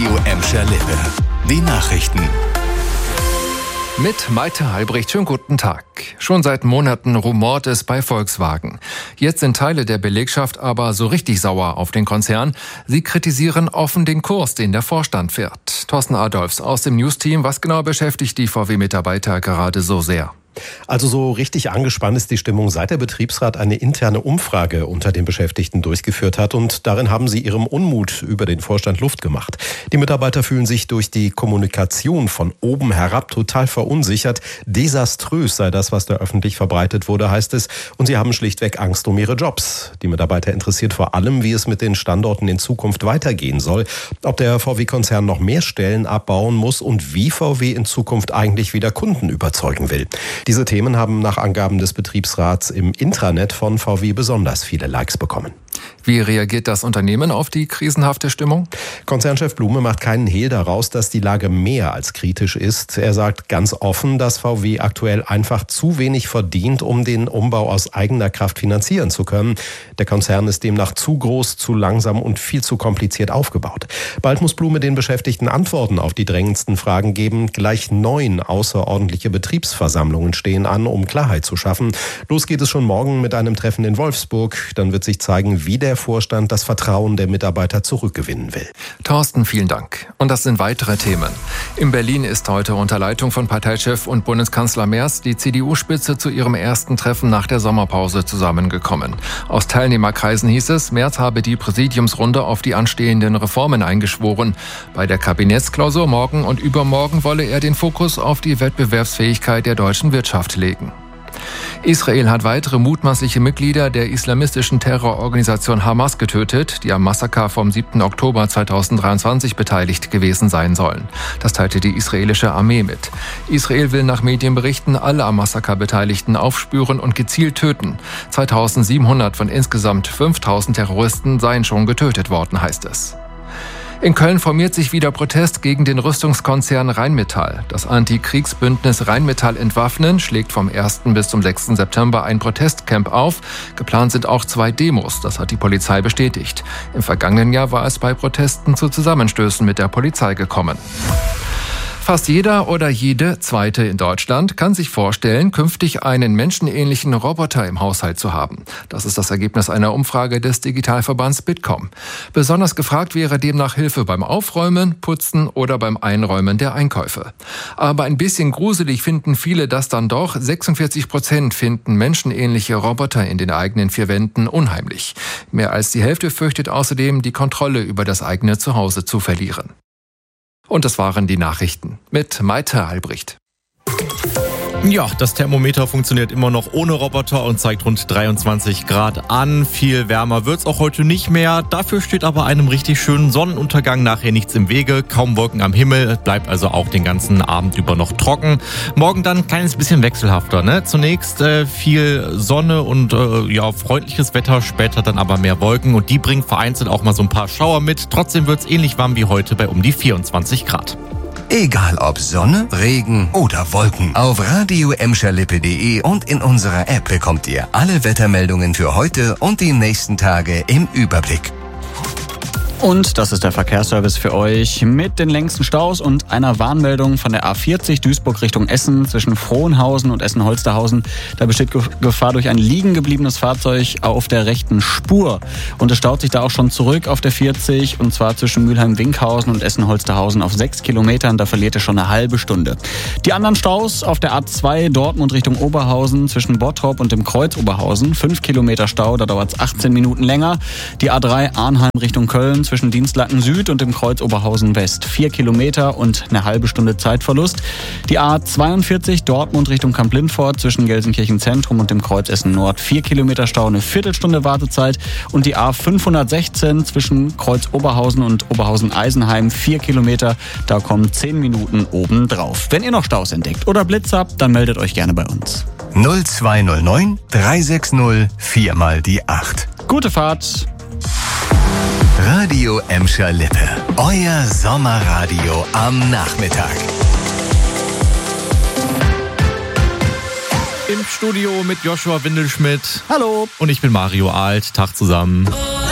Radio Emscher Lippe. Die Nachrichten. Mit Maite Albrecht, schönen guten Tag. Schon seit Monaten rumort es bei Volkswagen. Jetzt sind Teile der Belegschaft aber so richtig sauer auf den Konzern. Sie kritisieren offen den Kurs, den der Vorstand fährt. Thorsten Adolfs aus dem News-Team. Was genau beschäftigt die VW-Mitarbeiter gerade so sehr? Also so richtig angespannt ist die Stimmung, seit der Betriebsrat eine interne Umfrage unter den Beschäftigten durchgeführt hat. Und darin haben sie ihrem Unmut über den Vorstand Luft gemacht. Die Mitarbeiter fühlen sich durch die Kommunikation von oben herab total verunsichert. Desaströs sei das, was da öffentlich verbreitet wurde, heißt es. Und sie haben schlichtweg Angst um ihre Jobs. Die Mitarbeiter interessiert vor allem, wie es mit den Standorten in Zukunft weitergehen soll. Ob der VW-Konzern noch mehr Stellen abbauen muss und wie VW in Zukunft eigentlich wieder Kunden überzeugen will. Diese Themen haben nach Angaben des Betriebsrats im Intranet von VW besonders viele Likes bekommen. Wie reagiert das Unternehmen auf die krisenhafte Stimmung? Konzernchef Blume macht keinen Hehl daraus, dass die Lage mehr als kritisch ist. Er sagt ganz offen, dass VW aktuell einfach zu wenig verdient, um den Umbau aus eigener Kraft finanzieren zu können. Der Konzern ist demnach zu groß, zu langsam und viel zu kompliziert aufgebaut. Bald muss Blume den Beschäftigten Antworten auf die drängendsten Fragen geben. Gleich 9 außerordentliche Betriebsversammlungen stehen an, um Klarheit zu schaffen. Los geht es schon morgen mit einem Treffen in Wolfsburg. Dann wird sich zeigen, wie der Vorstand das Vertrauen der Mitarbeiter zurückgewinnen will. Thorsten, vielen Dank. Und das sind weitere Themen. In Berlin ist heute unter Leitung von Parteichef und Bundeskanzler Merz die CDU-Spitze zu ihrem ersten Treffen nach der Sommerpause zusammengekommen. Aus Teilnehmerkreisen hieß es, Merz habe die Präsidiumsrunde auf die anstehenden Reformen eingeschworen. Bei der Kabinettsklausur morgen und übermorgen wolle er den Fokus auf die Wettbewerbsfähigkeit der deutschen Wirtschaft legen. Israel hat weitere mutmaßliche Mitglieder der islamistischen Terrororganisation Hamas getötet, die am Massaker vom 7. Oktober 2023 beteiligt gewesen sein sollen. Das teilte die israelische Armee mit. Israel will nach Medienberichten alle am Massaker Beteiligten aufspüren und gezielt töten. 2700 von insgesamt 5000 Terroristen seien schon getötet worden, heißt es. In Köln formiert sich wieder Protest gegen den Rüstungskonzern Rheinmetall. Das Antikriegsbündnis Rheinmetall Entwaffnen schlägt vom 1. bis zum 6. September ein Protestcamp auf. Geplant sind auch 2 Demos, das hat die Polizei bestätigt. Im vergangenen Jahr war es bei Protesten zu Zusammenstößen mit der Polizei gekommen. Fast jeder oder jede Zweite in Deutschland kann sich vorstellen, künftig einen menschenähnlichen Roboter im Haushalt zu haben. Das ist das Ergebnis einer Umfrage des Digitalverbands Bitkom. Besonders gefragt wäre demnach Hilfe beim Aufräumen, Putzen oder beim Einräumen der Einkäufe. Aber ein bisschen gruselig finden viele das dann doch. 46% finden menschenähnliche Roboter in den eigenen 4 Wänden unheimlich. Mehr als die Hälfte fürchtet außerdem, die Kontrolle über das eigene Zuhause zu verlieren. Und das waren die Nachrichten mit Maite Albrecht. Ja, das Thermometer funktioniert immer noch ohne Roboter und zeigt rund 23 Grad an. Viel wärmer wird's auch heute nicht mehr. Dafür steht aber einem richtig schönen Sonnenuntergang nachher nichts im Wege. Kaum Wolken am Himmel, bleibt also auch den ganzen Abend über noch trocken. Morgen dann ein kleines bisschen wechselhafter, ne? Zunächst viel Sonne und freundliches Wetter, später dann aber mehr Wolken und die bringen vereinzelt auch mal so ein paar Schauer mit. Trotzdem wird's ähnlich warm wie heute bei um die 24 Grad. Egal ob Sonne, Regen oder Wolken. Auf radioemscherlippe.de und in unserer App bekommt ihr alle Wettermeldungen für heute und die nächsten Tage im Überblick. Und das ist der Verkehrsservice für euch mit den längsten Staus und einer Warnmeldung von der A40 Duisburg Richtung Essen zwischen Frohnhausen und Essen-Holsterhausen. Da besteht Gefahr durch ein liegen gebliebenes Fahrzeug auf der rechten Spur. Und es staut sich da auch schon zurück auf der 40 und zwar zwischen Mülheim-Winkhausen und Essen-Holsterhausen auf 6 Kilometern. Da verliert ihr schon eine halbe Stunde. Die anderen Staus auf der A2 Dortmund Richtung Oberhausen zwischen Bottrop und dem Kreuz Oberhausen. 5 Kilometer Stau, da dauert es 18 Minuten länger. Die A3 Arnheim Richtung Köln zwischen Dienstlaken Süd und dem Kreuz Oberhausen West. 4 Kilometer und eine halbe Stunde Zeitverlust. Die A42 Dortmund Richtung Kamp-Lindfort zwischen Gelsenkirchen Zentrum und dem Kreuz Essen Nord. 4 Kilometer Stau, eine Viertelstunde Wartezeit. Und die A516 zwischen Kreuz Oberhausen und Oberhausen-Eisenheim. 4 Kilometer, da kommen 10 Minuten obendrauf. Wenn ihr noch Staus entdeckt oder Blitz habt, dann meldet euch gerne bei uns. 0209 360 4 mal die 8. Gute Fahrt! Radio Emscher Lippe. Euer Sommerradio am Nachmittag. Im Studio mit Joshua Windelschmidt. Hallo! Und ich bin Mario Alt. Tag zusammen.